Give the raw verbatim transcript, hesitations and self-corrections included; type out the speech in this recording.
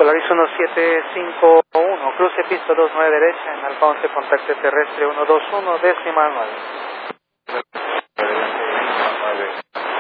Polaris uno siete cinco uno, cruce pista dos nueve derecha, en Alfa once, contacto terrestre uno dos uno, decimal nueve.